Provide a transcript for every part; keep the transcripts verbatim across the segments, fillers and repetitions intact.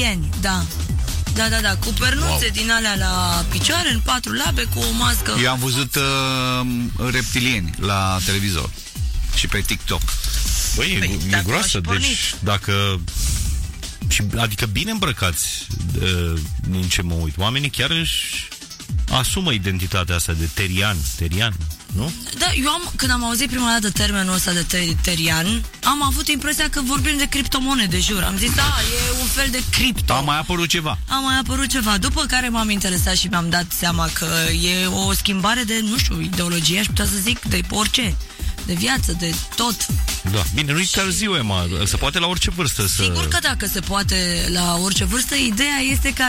reptilieni, da. Da, da, da, cu pernuțe wow. din alea la picioare, în patru labe, cu o mască. Eu am văzut uh, reptilieni la televizor și pe TikTok. Băi, păi, e, e groasă, deci dacă... Și, adică bine îmbrăcați, uh, din ce mă uit. Oamenii chiar își asumă identitatea asta de terian, terian, nu? Da, eu am, când am auzit prima dată termenul ăsta de ter- terian, am avut impresia că vorbim de criptomonede, jur. Am zis, da, e un fel de cripto. A mai apărut ceva. A mai apărut ceva. După care m-am interesat și mi-am dat seama că e o schimbare de, nu știu, ideologie, aș putea să zic, de orice. De viață, de tot. Da, bine, nu-i târziu, Emma. Se poate la orice vârstă să... Sigur că dacă se poate la orice vârstă, ideea este că ar...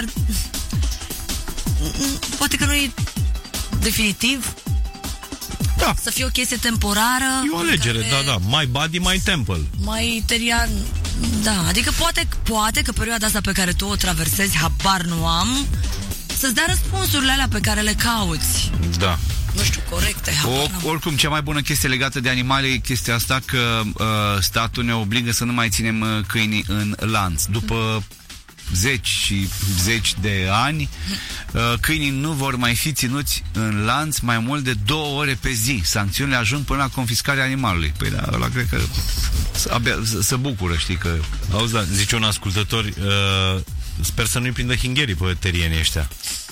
poate că nu e definitiv. Da. Să fie o chestie temporară. E o alegere, care... da, da. My body, my temple. Mai terian. Da, adică poate, poate că perioada asta pe care tu o traversezi, habar nu am, să-ți dea răspunsurile alea pe care le cauți. Da. Nu știu, corecte. O, oricum, cea mai bună chestie legată de animale e chestia asta că uh, statul ne obligă să nu mai ținem uh, câinii în lanț. După zeci și zeci de ani, uh, câinii nu vor mai fi ținuți în lanț mai mult de două ore pe zi. Sancțiunile ajung până la confiscarea animalului. Păi da, ăla cred că abia se bucură, știi că... Auzi, da, zice un ascultător, uh, sper să nu-i prindă hingherii pe terienii ăștia.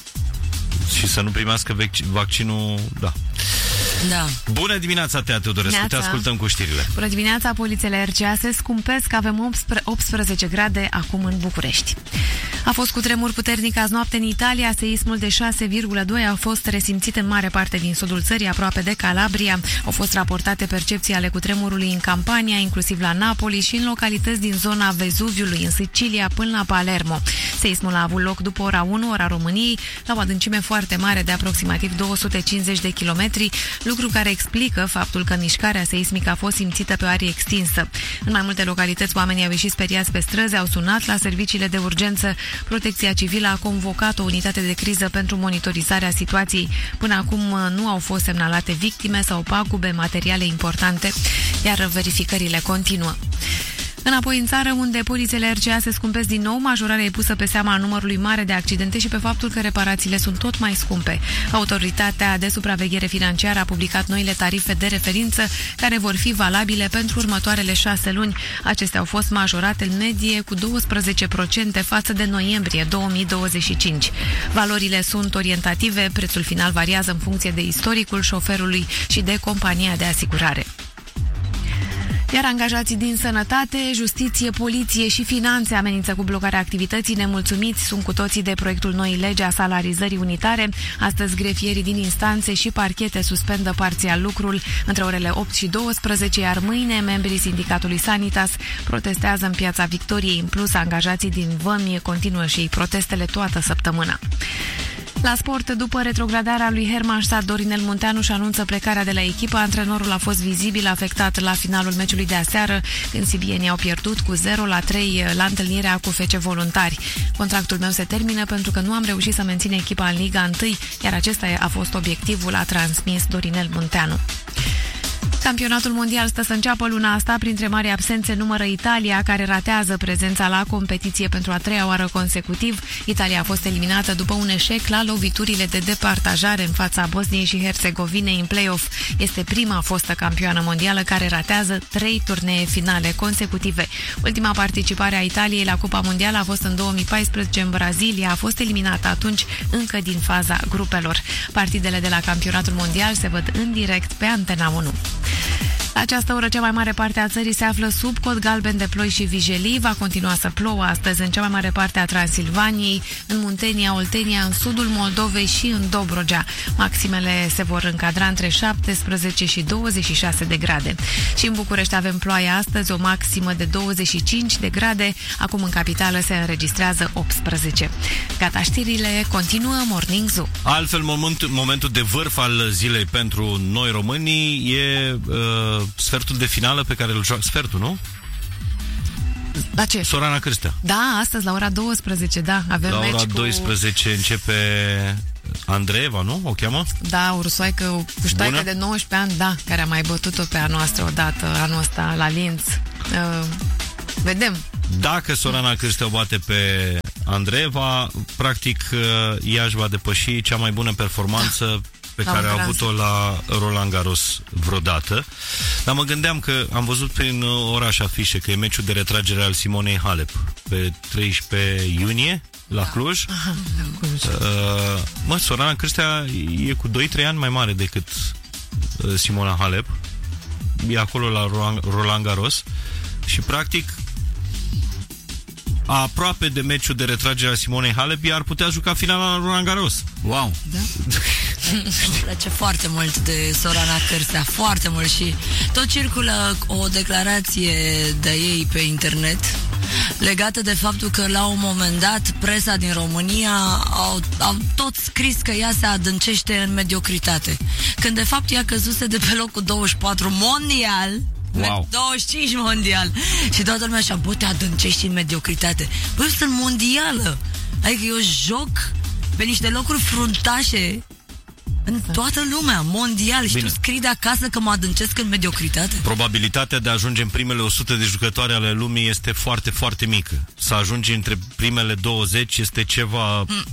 Și să nu primească vaccinul, da. Da. Bună dimineața, Tea Teodorescu, te ascultăm cu știrile. Bună dimineața, polițele R C A se scumpesc, avem optsprezece grade acum în București. A fost cutremur puternic azi noapte în Italia, seismul de șase virgulă doi a fost resimțit în mare parte din sudul țării, aproape de Calabria. Au fost raportate percepții ale cutremurului în Campania, inclusiv la Napoli și în localități din zona Vezuviului, în Sicilia, până la Palermo. Seismul a avut loc după ora unu, ora României, la o adâncime foarte mare de aproximativ două sute cincizeci de kilometri, lucru care explică faptul că mișcarea seismică a fost simțită pe o arie extinsă. În mai multe localități, oamenii au ieșit speriați pe străzi, au sunat la serviciile de urgență. Protecția Civilă a convocat o unitate de criză pentru monitorizarea situației. Până acum nu au fost semnalate victime sau pagube materiale importante, iar verificările continuă. Înapoi în țară, unde polițele R C A se scumpesc din nou, majorarea e pusă pe seama numărului mare de accidente și pe faptul că reparațiile sunt tot mai scumpe. Autoritatea de supraveghere financiară a publicat noile tarife de referință, care vor fi valabile pentru următoarele șase luni. Acestea au fost majorate în medie cu douăsprezece la sută față de noiembrie două mii douăzeci și cinci. Valorile sunt orientative, prețul final variază în funcție de istoricul șoferului și de compania de asigurare. Iar angajații din sănătate, justiție, poliție și finanțe amenință cu blocarea activității. Nemulțumiți sunt cu toții de proiectul noii lege a salarizării unitare. Astăzi, grefierii din instanțe și parchete suspendă parțial lucrul între orele opt și douăsprezece, iar mâine membrii sindicatului Sanitas protestează în Piața Victoriei. În plus, angajații din vămi continuă și ei protestele toată săptămâna. La sport, după retrogradarea lui Hermannstadt, Dorinel Munteanu își anunță plecarea de la echipă. Antrenorul a fost vizibil afectat la finalul meciului de aseară, când sibienii au pierdut cu zero la trei la întâlnirea cu F C Voluntari. Contractul meu se termină pentru că nu am reușit să mențin echipa în Liga unu, iar acesta a fost obiectivul, a transmis Dorinel Munteanu. Campionatul mondial stă să înceapă luna asta. Printre mari absențe numără Italia, care ratează prezența la competiție pentru a treia oară consecutiv. Italia a fost eliminată după un eșec la loviturile de departajare în fața Bosniei și Herțegovinei în play-off. Este prima fostă campioană mondială care ratează trei turnee finale consecutive. Ultima participare a Italiei la Cupa Mondială a fost în două mii paisprezece în Brazilia. A fost eliminată atunci încă din faza grupelor. Partidele de la campionatul mondial se văd în direct pe Antena unu. La această oră, cea mai mare parte a țării se află sub cod galben de ploi și vijelii. Va continua să plouă astăzi în cea mai mare parte a Transilvaniei, în Muntenia, Oltenia, în sudul Moldovei și în Dobrogea. Maximele se vor încadra între șaptesprezece și douăzeci și șase de grade. Și în București avem ploaie astăzi, o maximă de douăzeci și cinci de grade. Acum în capitală se înregistrează optsprezece. Gata, știrile continuă Morning Zoo. Altfel, moment, momentul de vârf al zilei pentru noi românii e uh, sfertul de finală pe care îl joacă. Sfertul, nu? La ce? Sorana Cârstea. Da, astăzi la ora douăsprezece, da. Avem la meci ora douăsprezece cu... începe Andreeva, nu? O cheamă? Da, o rusoaică, o puștoaică de nouăsprezece ani, da, care a mai bătut-o pe a noastră odată, anul ăsta, la Linz. Uh, vedem. Dacă Sorana Cârstea o bate pe Andreeva. Practic, ea își va depăși cea mai bună performanță pe La care a Grand avut-o la Roland Garros vreodată. Dar mă gândeam că am văzut prin oraș afișe că e meciul de retragere al Simonei Halep pe treisprezece iunie la Cluj. Aha, uh, mă, Sorana Cârstea e cu doi trei ani mai mare decât uh, Simona Halep. E acolo la Roland Garros și practic aproape de meciul de retragere a Simonei Halep, ea ar putea juca finala la Roland Garros. Wow! Da? Îmi place foarte mult de Sorana Cârstea, foarte mult, și tot circulă o declarație de ei pe internet legată de faptul că la un moment dat presa din România au, au tot scris că ea se adâncește în mediocritate, când de fapt ea căzuse de pe locul douăzeci și patru mondial. Wow. douăzeci și cinci mondial. Și toată lumea așa, bă, te adâncești în mediocritate. Bă, eu sunt mondială. Adică eu joc pe niște locuri fruntașe în toată lumea, mondial. Și tu scrii de acasă că mă adâncesc în mediocritate? Probabilitatea de a ajunge în primele o sută de jucătoare ale lumii este foarte, foarte mică. Să ajungi între primele douăzeci este ceva mm.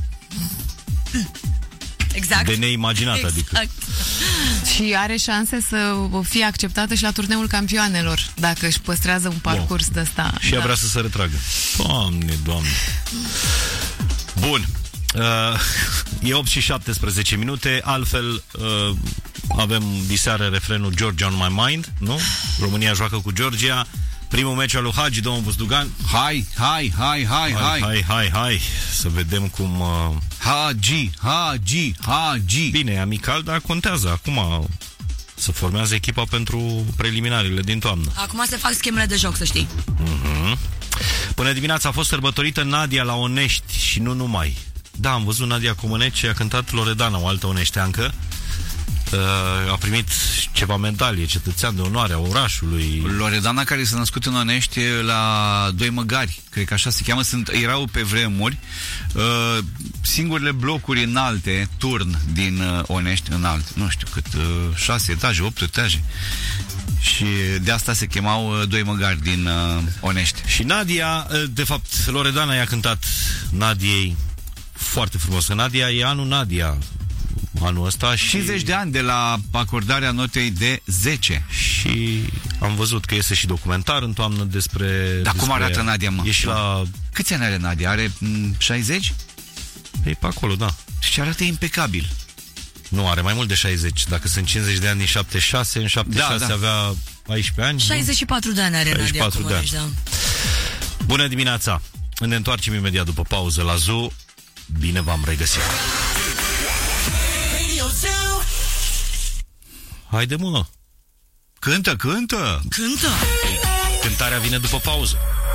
exact. de neimaginat, exact. adică. Și are șanse să fie acceptată și la turneul campioanelor, dacă își păstrează un parcurs de ăsta. Și ea da. vrea să se retragă. Doamne, doamne. Bun. Uh, e opt și șaptesprezece minute. Altfel uh, avem diseară refrenul Georgia on my mind, nu? România joacă cu Georgia. Primul meci al lui Hagi, domnul Buzdugan. Hai, hai, hai, hai, hai. Hai, hai, hai. Să vedem cum... Uh... Hagi, Hagi, Hagi. Bine, amical, dar contează. Acum se formează echipa pentru preliminariile din toamnă. Acum se fac schemele de joc, să știi. Uh-huh. Până dimineața a fost sărbătorită Nadia la Onești și nu numai. Da, am văzut Nadia Comăneci, a cântat Loredana, o altă oneșteancă. Uh, a primit ceva medalie, cetățean de onoare a orașului. Loredana, care s-a născut în Onești la Doi Măgari, cred că așa se cheamă, sunt, erau pe vremuri uh, singurele blocuri înalte, turn din uh, Onești, înalt, nu știu cât, uh, șase etaje, opt etaje. Și de asta se chemau uh, Doi Măgari din uh, Onești. Și Nadia, uh, de fapt, Loredana i-a cântat Nadiei foarte frumos. Nadia e anul Nadia anul ăsta și... cincizeci de ani de la acordarea notei de zece. Și am văzut că iese și documentar în toamnă despre... Dar cum arată ea. Nadia, mă? E și la... Câți ani are Nadia? Are șaizeci? E pe acolo, da. Și arată impecabil. Nu, are mai mult de șaizeci. Dacă sunt cincizeci de ani din șaptezeci și șase, în șaptezeci și șase da, da. avea paisprezece ani. șaizeci și patru de ani are Nadia Comăneci, da. Bună dimineața! Ne întoarcem imediat după pauză la Zoo. Bine v-am regăsit! Haide, mă! Cântă, cântă! Cântă! Cântarea vine după pauză.